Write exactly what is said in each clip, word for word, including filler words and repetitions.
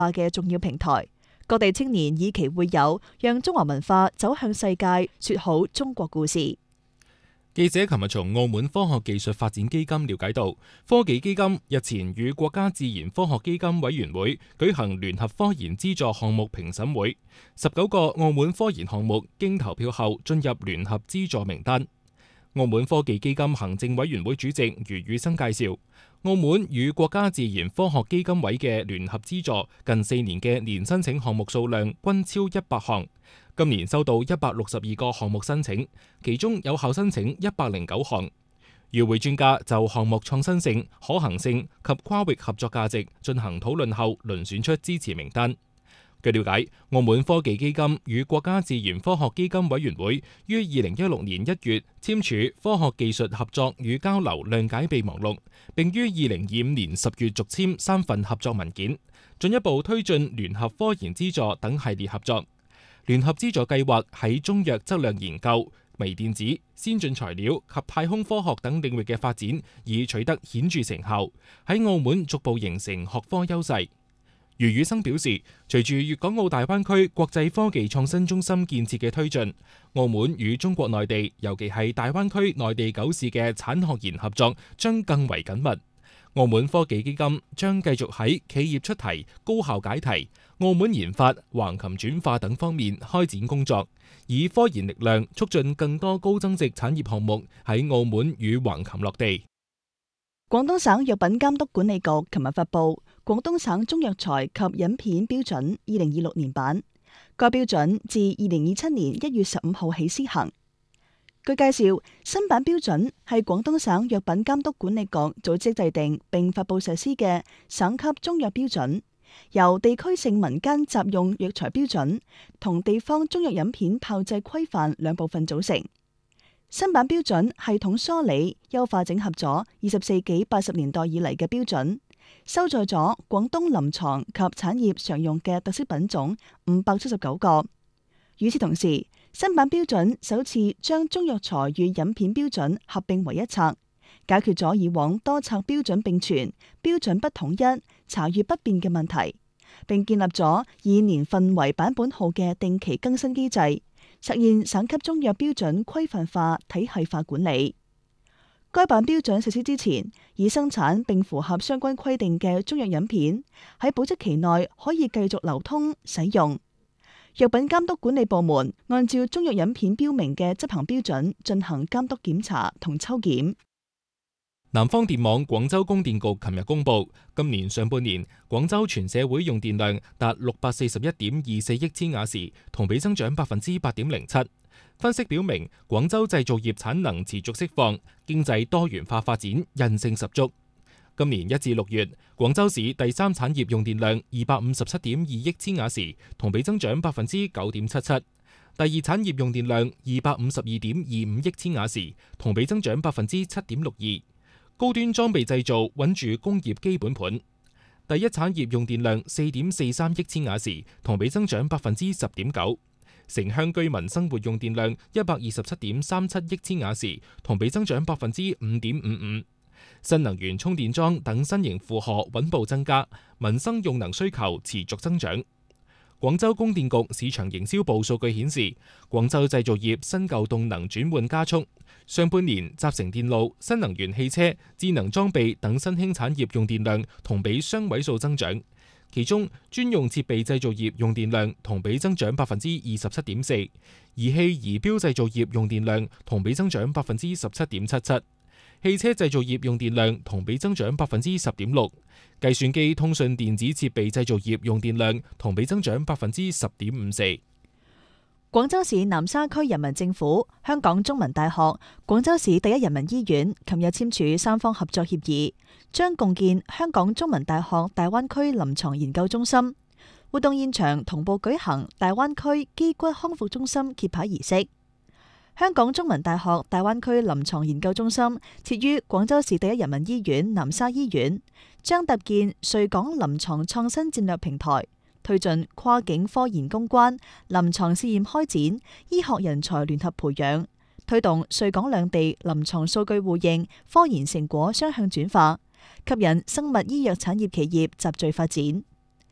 化嘅重要平台。各地青年以其會友，讓中華文化走向世界，說好中國故事。 記者琴日從澳門科學技術發展基金了解到，科技基金日前與國家自然科學基金委員會舉行聯合科研資助項目評審會，十九個澳門科研項目經投票後進入聯合資助名單。澳門科技基金行政委員會主席余宇生介紹，澳門與國家自然科學基金委嘅聯合資助近四年嘅年申請項目數量均超一百項，今年收到一百六十二個項目申請，其中有效申請一百零九項。與會專家就項目創新性、可行性及跨域合作價值進行討論後，遴選出支持名單。據了解，澳門科技基金與國家自然科學基金委員會於二零一六年一月簽署科學技術合作與交流諒解備忘錄，並於二零二五年十月續簽三份合作文件，進一步推進聯合科研資助等系列合作。聯合資助計劃喺中藥質量研究、微電子、先進材料及太空科學等領域嘅發展已取得顯著成效，喺澳門逐步形成學科優勢。余宇生表示，隨住粵港澳大灣區國際科技創新中心建設嘅推進，澳門與中國內地，尤其係大灣區內地九市嘅產學研合作將更為緊密。澳門科技基金將繼續喺企業出題、高效解題、澳門研發、橫琴轉化等方面開展工作，以科研力量促進更多高增值產業項目喺澳門與橫琴落地。 廣東省藥品監督管理局琴日發布《廣東省中藥材及飲片標準二零二六年版》，該標準自二零二七年一月十五號起施行。據介紹，新版標準係廣東省藥品監督管理局組織制定並發布實施嘅省級中藥標準，由地區性民間雜用藥材標準同地方中藥飲片炮製規範兩部分組成。新版標準系統梳理、優化整合咗二十世紀八十年代以嚟嘅標準，收載咗廣東臨床及產業常用嘅特色品種五百七十九個。與此同時，新版標準首次將中藥材與飲片標準合併為一冊，解決咗以往多冊標準並存、標準不統一、查閱不便嘅問題，並建立咗以年份為版本號嘅定期更新機制，實現省級中藥標準規範化、體系化管理。該版標準實施之前，已生產並符合相關規定嘅中藥飲片喺保質期內可以繼續流通使用。藥品監督管理部門按照中藥飲片標明嘅執行標準進行監督檢查同抽檢。 南方電網廣州供電局琴日公布，今年上半年廣州全社會用電量達六百四十一點二四億千瓦時，同比增長百分之八點零七。分析表明，廣州製造業產能持續釋放，經濟多元化發展韌性十足。今年一至六月，廣州市第三產業用電量二百五十七點二億千瓦時，同比增長百分之九點七七。第二產業用電量二百五十二點二五億千瓦時，同比增長百分之七點六二。高端裝備製造穩住工業基本盤。第一產業用電量四點四三億千瓦時，同比增長百分之十點九。城鄉居民生活用電量一百二十七點三七億千瓦時，同比增長百分之五點五五。新能源充電樁等新型負荷穩步增加，民生用能需求持續增長。廣州供電局市場營銷部數據顯示，廣州製造業新舊動能轉換加速。上半年集成電路、新能源汽車、智能裝備等新興產業用電量同比雙位數增長，其中專用設備製造業用電量同比增長百分之二十七點四，儀器儀表製造業用電量同比增長百分之十七點七七，汽車製造業用電量同比增長百分之十點六，計算機通訊電子設備製造業用電量同比增長百分之十點五四。 廣州市南沙區人民政府、香港中文大學、廣州市第一人民醫院琴日簽署三方合作協議，將共建香港中文大學大灣區臨床研究中心。活動現場同步舉行大灣區肌骨康復中心揭牌儀式。香港中文大學大灣區臨床研究中心設於廣州市第一人民醫院南沙醫院，將搭建穗港臨床創新戰略平台，推進跨境科研攻關、臨床試驗開展、醫學人才聯合培養，推動穗港兩地臨床數據互認、科研成果雙向轉化，吸引生物醫藥產業企業集聚發展。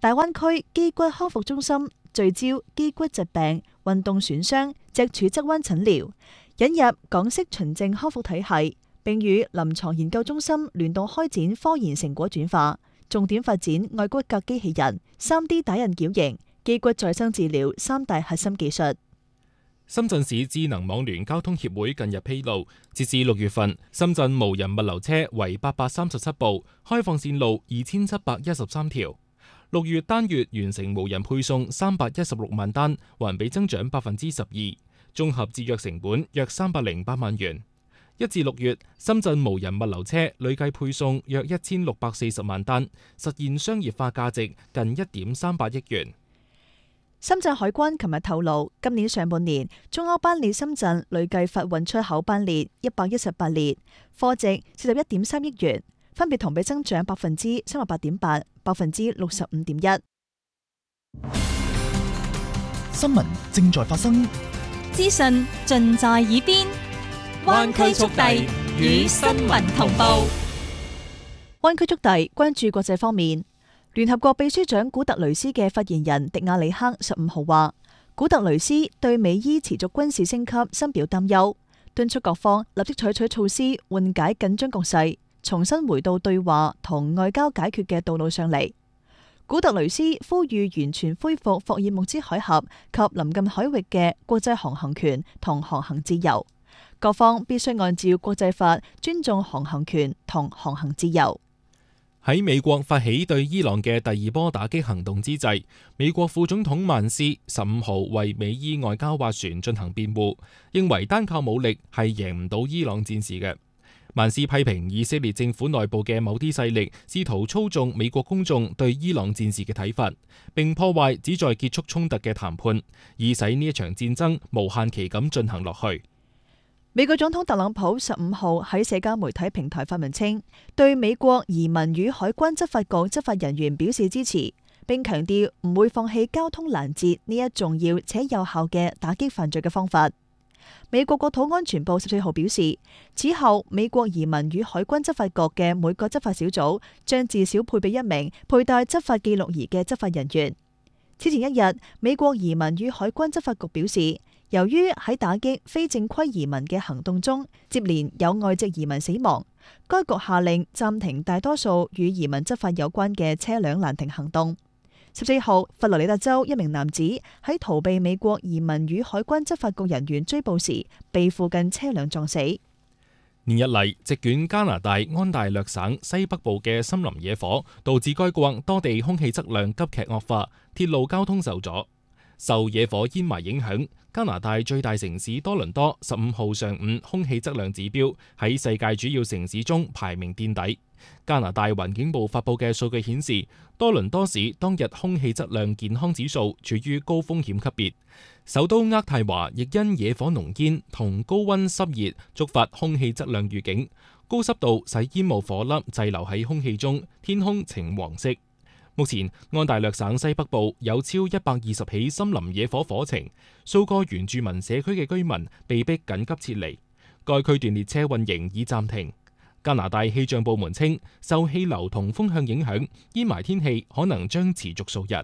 大灣區肌骨康復中心聚焦肌骨疾病、運動損傷、脊柱側彎診療，引入港式循證康復體系，並與臨床研究中心聯動開展科研成果轉化，重點發展外骨骼機器人、三 D 打印矯形、肌骨再生治療三大核心技術。 深圳市智能網聯交通協會近日披露，截至六月份，深圳無人物流車為八百三十七部，開放線路二千七百一十三條。六月單月完成無人配送三百一十六萬單，環比增長百分之十二，綜合節約成本約三百零八萬元。一至六月，深圳無人物流車累計配送約一千六百四十萬單，實現商業化價值近一點三八億元。 深圳海關琴日透露，今年上半年中歐班列深圳累計發運出口班列一百一十八列，貨值四十一點三億元，分別同比增長百分之三十八點八、百分之六十五點一。 新聞正在發生， 資訊盡在耳邊，灣區速遞與新聞同步。 灣區速遞關注國際方面。聯合國秘書長古特雷斯嘅發言人迪亞里克十五號話，古特雷斯對美伊持續軍事升級深表擔憂，敦促各方立即採取措施緩解緊張局勢，重新回到對話同外交解決嘅道路上嚟。古特雷斯呼籲完全恢復霍爾木茲海峽及臨近海域嘅國際航行權同航行自由，各方必須按照國際法尊重航行權同航行自由。 喺美國發起對伊朗嘅第二波打擊行動之際，美國副總統萬斯十五號為美伊外交斡旋進行辯護，認為單靠武力係贏唔到伊朗戰事嘅。萬斯批評以色列政府內部嘅某啲勢力試圖操縱美國公眾對伊朗戰事嘅睇法，並破壞旨在結束衝突嘅談判，以使呢一場戰爭無限期咁進行落去。 美國總統特朗普十五號喺社交媒體平台發文稱，對美國移民與海關執法局執法人員表示支持，並強調唔會放棄交通攔截呢一重要且有效嘅打擊犯罪嘅方法。美國國土安全部十四號表示，此後美國移民與海關執法局嘅每個執法小組將至少配備一名佩戴執法記錄儀嘅執法人員。此前一日，美國移民與海關執法局表示，由於喺打擊非正規移民嘅行動中，接連有外籍移民死亡，該局下令暫停大多數與移民執法有關嘅車輛攔停行動。十四號，佛羅里達州一名男子喺逃避美國移民與海關執法局人員追捕時，被附近車輛撞死。 連日嚟，席捲加拿大安大略省西北部嘅森林野火，導致該國多地空氣質量急劇惡化，鐵路交通受阻。受野火煙霾影響，加拿大最大城市多倫多十五號上午空氣質量指標喺世界主要城市中排名墊底。加拿大環境部發佈嘅數據顯示，多倫多市當日空氣質量健康指數處於高風險級別。首都渥太華亦因野火濃煙同高溫濕熱觸發空氣質量預警，高濕度使煙霧火粒滯留喺空氣中，天空呈黃色。目前安大略省西北部有超一百二十起森林野火火情，數個原住民社區嘅居民被迫緊急撤離，該區段列車運營已暫停。加拿大氣象部門稱，受氣流同風向影響，煙霾天氣可能將持續數日。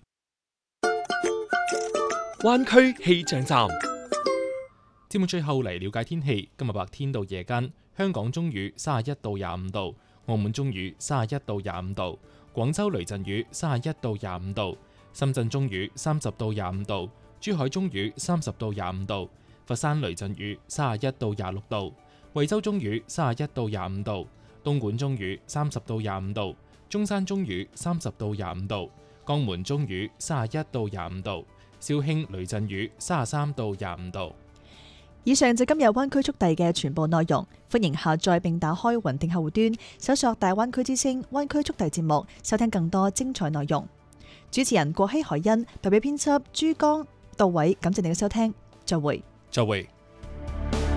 灣區氣象站， 節目最後嚟了解天氣。今日白天到夜間，香港中雨三十一到廿五度，澳門中雨三十一到廿五度，廣州雷陣雨三十一到廿五度，深圳中雨三十到廿五度，珠海中雨三十到廿五度，佛山雷陣雨三十一到廿六度，惠州中雨三十一到廿五度，東莞中雨三十到廿五度，中山中雨三十到廿五度，江門中雨三十一到廿五度，肇慶雷陣雨三十三到廿五度。 以上就今日灣區速遞嘅全部內容，歡迎下載並打開雲聽客戶端，搜索大灣區之聲灣區速遞節目，收聽更多精彩內容。主持人郭希海欣，代表編輯珠江、杜偉，感謝你嘅收聽，再會。 再會。